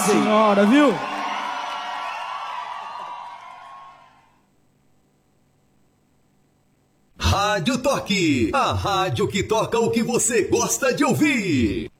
senhora, viu? Rádio Toque, a rádio que toca o que você gosta de ouvir.